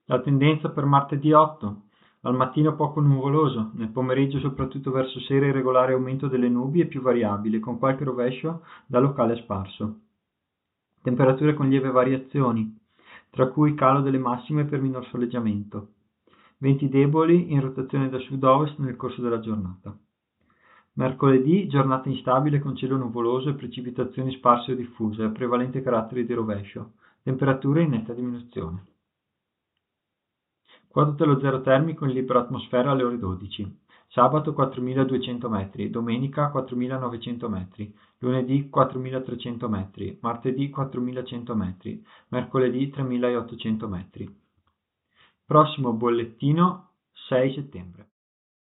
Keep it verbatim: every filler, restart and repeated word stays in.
La tendenza per martedì otto: al mattino poco nuvoloso, nel pomeriggio soprattutto verso sera irregolare aumento delle nubi e più variabile, con qualche rovescio da locale sparso. Temperature con lieve variazioni, tra cui calo delle massime per minor soleggiamento. Venti deboli in rotazione da sud-ovest nel corso della giornata. Mercoledì, giornata instabile con cielo nuvoloso e precipitazioni sparse o diffuse, a prevalente carattere di rovescio. Temperature in netta diminuzione. Quote dello zero termico in libera atmosfera alle ore dodici. Sabato quattromiladuecento metri, domenica quattromilanovecento metri, lunedì quattromilatrecento metri, martedì quattromilacento metri, mercoledì tremilaottocento metri. Prossimo bollettino sei settembre.